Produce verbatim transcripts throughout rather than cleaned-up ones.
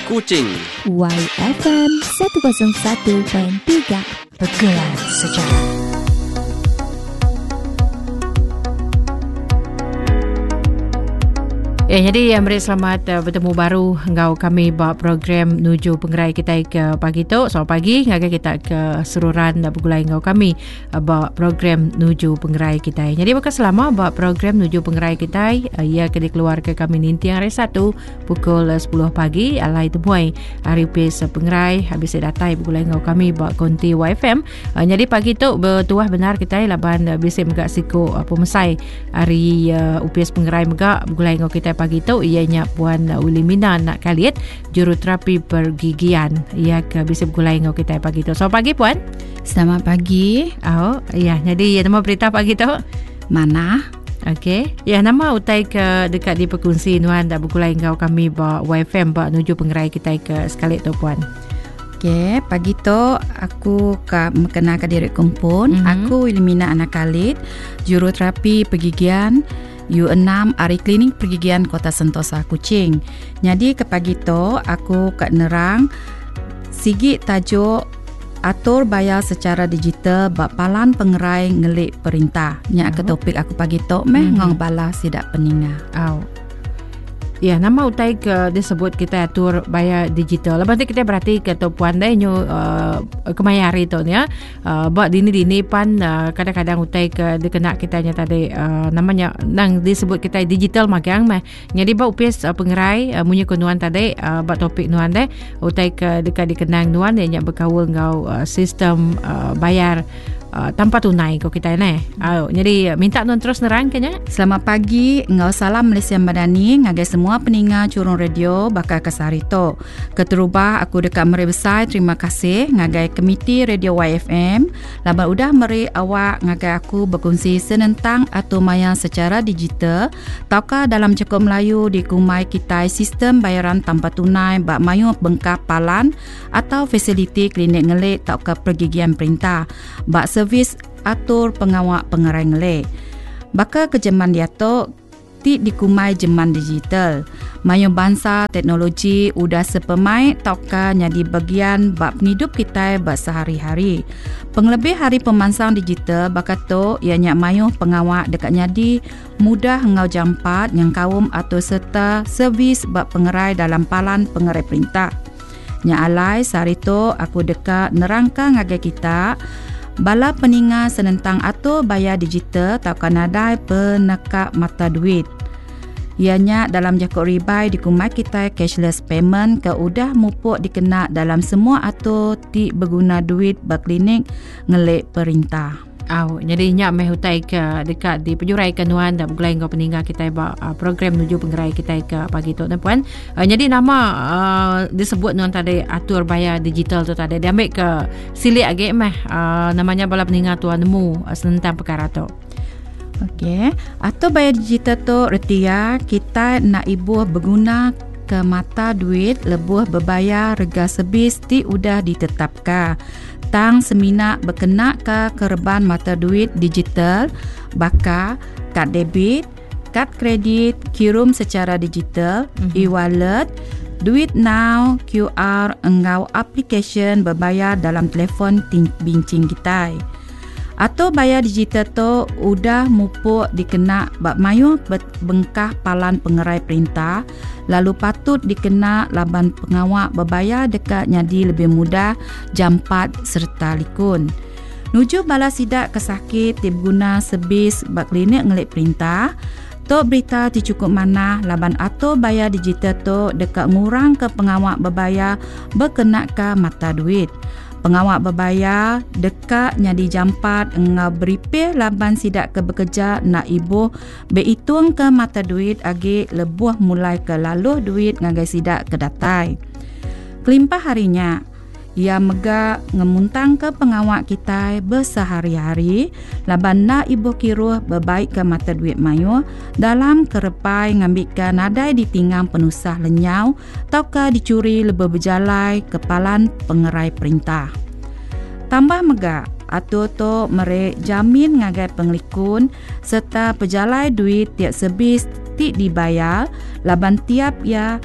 Kuching. Y F M seratus satu perpuluhan tiga Bergerak Sejarah. Ya, jadi Amrit selamat uh, bertemu baru ngau kami bawa program nuju penggerai kita ke pagi tu. Selamat pagi ngaga kita ke seruran dah bergulai ngau kami uh, bawa program nuju penggerai kita. Jadi maka selama bawa program nuju penggerai kita uh, ia kena keluar ke kami ninti hari satu pukul sepuluh pagi alai temuai hari upis uh, penggerai habis datai bergulai ngau kami bawa konti Y F M. Uh, jadi pagi tu bertuah benar kita laban uh, bisa megak siko uh, pemesai hari uh, upis penggerai megak bergulai ngau kita pagi tu ianya Puan Ulimina nak kaliat juruterapi pergigian. Ia ke bisa bergulai dengan kita pagi tu. Selamat pagi Puan. Selamat pagi. Oh, ya. Jadi nama berita pagi tu mana? Okey. Ya, nama utai ke dekat di perkongsi nuan dah bergulai dengan kami ba Y F M ba nuju penggerai kita ke sekali tu Puan. Okey, pagi tu aku ka mengenalkan diri kumpul. Mm-hmm. Aku Ulimina anak Khalid, juruterapi pergigian U enam Ari Klinik Pergigian Kota Sentosa Kuching. Jadi ke pagi tu aku kat nerang sigi tajuk atur bayar secara digital bak palan pengerai ngelik perintah. Nyak ke topik aku pagi tu meh mm-hmm. ngong bala sidak peninga. Au. Ya, nama utai ke disebut kita atur bayar digital. Lepas tu kita berarti ke tu Puan dah nyu uh, kemayari tu ya. Uh, buat dini-dini pan uh, kadang-kadang utai ke dikena kita nya tadi uh, namanya nang disebut kita digital magang mah. Jadi buat upis uh, pengerai uh, munyi nuan tadi uh, buat topik nuan deh utai ke dekat dikenang nuan yang berkawal ngau uh, sistem uh, bayar Uh, tanpa tunai kau kita ni. Uh, jadi minta tuan terus nerang kenya. Selamat pagi, ngau salam Malaysia Madani, ngagai semua peninga curung radio bakal kesari tu. Keterubah aku dekat meri besar, terima kasih ngagai komiti radio Y F M. Laban udah meri awak ngagai aku berkongsi senentang atau maya secara digital. Taukah dalam cakap Melayu di kumai kita sistem bayaran tanpa tunai bak mayu bengkah palan atau fasiliti klinik ngelik taukah pergigian perintah. Bak servis atur pengawak pengerai ngelik. Baka kejeman dia tu ti dikumai jeman digital. Mayu bangsa teknologi udah sepemai tauka nyadi bagian bak penghidup kita bak sehari-hari. Penglebih hari pemansang digital baka tu ianya mayu pengawak dekat nyadi mudah ngau jampat yang kaum atau serta servis bak pengerai dalam palan pengerai perintah. Nya alai sehari tu aku dekat nerangka ngagai kita bala peninga senentang atur bayar digital tau kanadai penekak mata duit. Ianya dalam jakut ribai dikumai kita cashless payment ke udah mupuk dikena dalam semua atur ti berguna duit berklinik ngelik perintah. Oh, jadi nyak meh utai ke dekat di penjurai kenuan dan bergulai dengan peninggal kita ba uh, program nuju penggerai kita ke pagi tu Puan. Uh, jadi nama uh, disebut nuan tadi atur bayar digital tu tadi dia ambil ke silik age meh uh, namanya bala peninggal tu nemu uh, tentang perkara tu. Okey, atur bayar digital tu retia kita nak ibu berguna ke mata duit lebuh berbayar rega sebis ti udah ditetapkan. Tang semina berkena ke kerban mata duit digital baka kad debit, kad kredit kirim secara digital, mm-hmm. e-wallet, duit now, Q R, engau aplikasi berbayar dalam telefon bincang kita. Atau bayar digital tu udah mupuk dikena bak mayu bengkah palan pengerai perintah lalu patut dikena laban pengawak berbayar dekat nyadi lebih mudah jampat serta likun. Nuju bala sidak kesakit dibguna sebis bak klinik ngelik perintah. Tok berita ti cukup mana laban atau bayar digital tu dekat ngurang ke pengawak berbayar berkena ke mata duit. Pengawak berbayar dekat nyadi jampat engau beripih laban sidak ke bekerja nak ibu berhitung ke mata duit agi lebuh mulai ke laluh duit ngagai sidak ke datai. Kelimpah harinya ia mega ngemuntang ke pengawak kita bersehari-hari laban nak ibu kiruh berbaik ke mata duit mayu dalam kerepai ngambilkan nadai ditinggang penusah lenyau taukah dicuri lebih berjalai kepalan pengerai perintah. Tambah mega atau to merek jamin ngagai penglikun serta pejalai duit tiap sebis ti dibayar laban tiap ya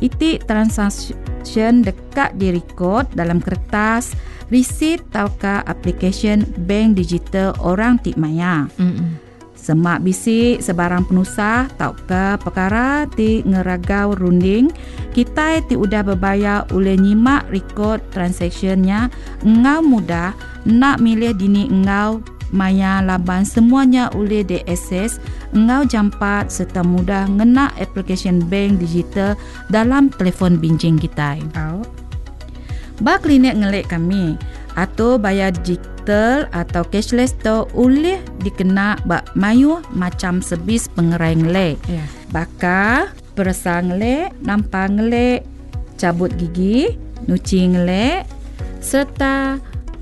itik transaction dekat direkod dalam kertas, resit taukah aplikasi bank digital orang tik maya. Mm-mm. Semak bisik sebarang penusah taukah perkara ti ngeragau runding, kita ti udah berbayar oleh nyimak rekod transaksinya. Engau mudah nak milih dini engau maya laban semuanya oleh diakses. Engau jampat serta mudah ngena aplikasi bank digital dalam telefon bincang kita. Oh. Ba klinik ngelik kami atau bayar digital atau cashless tu boleh dikena bak mayu macam sebis pengerai ngelik. Yeah. Baka perasa ngelik, nampak ngelik, cabut gigi, nyuci ngelik serta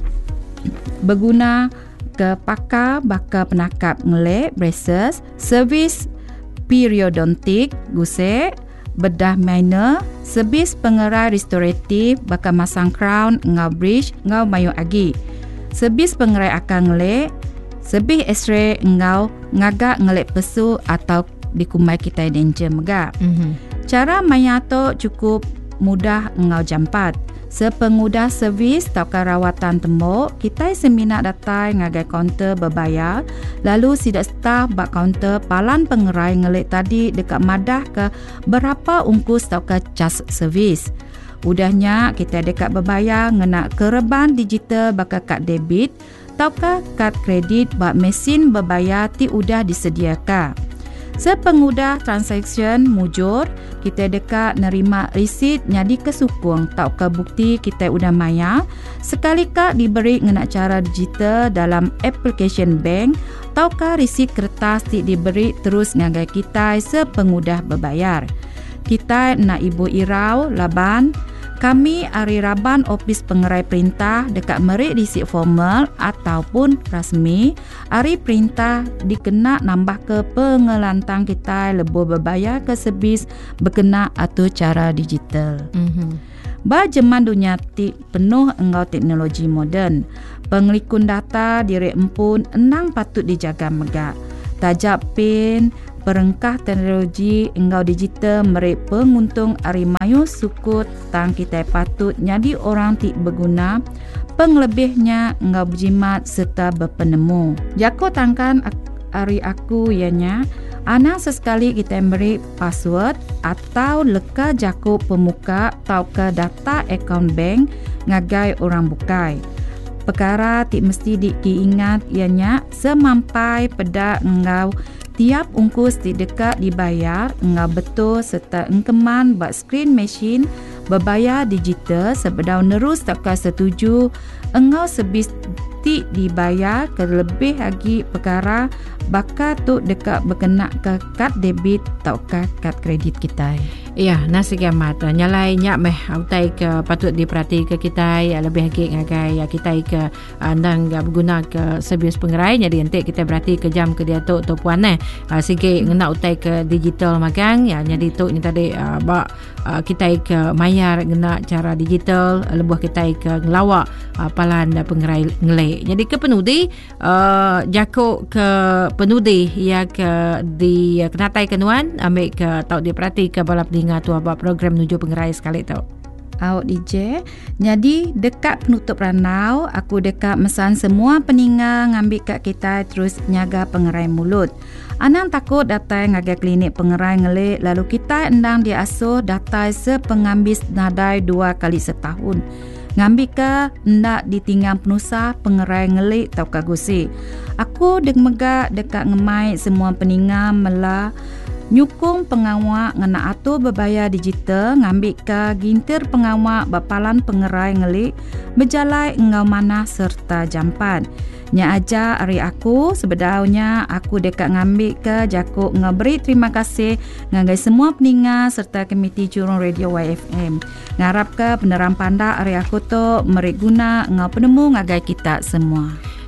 berguna ke pakar baka penakap ngelik, braces, servis periodontik, gusek, bedah minor, sebis pengerai restoratif, bakal masang crown, ngau bridge, ngau mayu agi. Sebis pengerai akang ngelik, sebis x-ray ngau ngagak ngelik pesu atau dikumai kita denture megak. Mm-hmm. Cara maya tu cukup mudah ngau jampat. Sepengudah servis taukah rawatan tembok, kita seminat datai ngagai kaunter berbayar, lalu sidak staf bak kaunter palan pengerai ngelik tadi dekat madah ke berapa ungkus taukah cas servis. Udahnya kita dekat berbayar ngena kereban digital bakal kad debit taukah kad kredit bak mesin berbayar ti udah disediakan. Sepengudah transaction mujur, kita dekat nerima resit nyadi kesukung tau ke bukti kita udah maya. Sekali kak diberi ngena cara digital dalam aplikasi bank, tau ke resit kertas ti diberi terus ngagai kita sepengudah berbayar. Kita nak ibu irau laban kami ari raban ofis pengerai perintah dekat merik resit formal ataupun rasmi. Ari perintah dikena nambah ke pengelantang kita lebih berbayar ke sebis berkena atau cara digital. Mm-hmm. Ba zaman dunia ti penuh engau teknologi moden. Pengelikun data diri empun enang patut dijaga megak. Tajak pin perengkah teknologi engau digital merik penguntung ari mayu sukut tang kita patut nyadi orang tik berguna penglebihnya engau berjimat serta berpenemu. Jako tangkan ari aku ianya ana sesekali kita beri password atau leka jako pemuka atau ke data akaun bank ngagai orang bukai. Perkara tik mesti diingat ianya semampai peda engau tiap ungkus di dekat dibayar engau betul serta engkeman bak screen machine berbayar digital sebedau nerus takkan setuju engau sebis ti dibayar ke lebih lagi perkara bakal tu dekat berkena ke kad debit atau ke kad kredit kita. Ya, nasi kiamat nyalai nyak meh autai ke patut diperhati ke kita ya, lebih lagi ngagai ya kita ke andang uh, berguna ke servis pengerai jadi nanti kita berhati ke jam ke dia tu tu puan eh uh, sikit ngena utai ke digital magang ya jadi tu ni tadi uh, bak uh, kita ke mayar ngena cara digital uh, lebuh kita ke ngelawak uh, palan uh, pengerai ngelek jadi ke penudi uh, jakuk ke penudi ya ke di uh, kenatai kenuan ambil ke tau diperhati ke balap dengar tu apa program nuju pengerai sekali tu. Awak D J. Jadi dekat penutup ranau, aku dekat mesan semua peninga ngambil kat kita terus nyaga pengerai mulut. Anang takut datai ngagai klinik pengerai ngelik lalu kita endang diasuh datai sepengambis nadai dua kali setahun. Ngambil ke ndak ditinggal penusah pengerai ngelik tau kagusi. Aku dek megak dekat ngemai semua peninga mela nyukung pengawak ngena atur berbayar digital ngambil ke gintir pengawak bapalan pengerai ngelik berjalai engau mana serta jampan. Nya aja hari aku sebedaunya aku dekat ngambil ke jakuk ngeberi terima kasih ngagai semua peninga serta komiti curung radio Y F M. Ngarap ke beneran panda hari aku tu merik guna ngau penemu ngagai kita semua.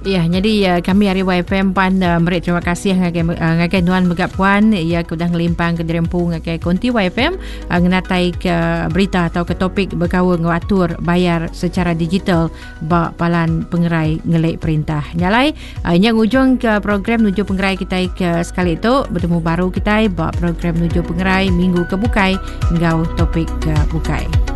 Ya, jadi uh, kami hari Y F M pan uh, merik terima kasih ngagai uh, ngagai nuan megap puan ya kudah ngelimpang ke dirempu ngagai konti Y F M uh, ngenatai ke berita atau ke topik berkawa ngatur bayar secara digital ba palan pengerai ngelek perintah. Nyalai uh, yang ujung ke program Nuju Pengerai kita ke sekali itu bertemu baru kita ba program Nuju Pengerai minggu ke bukai ngau topik ke bukai.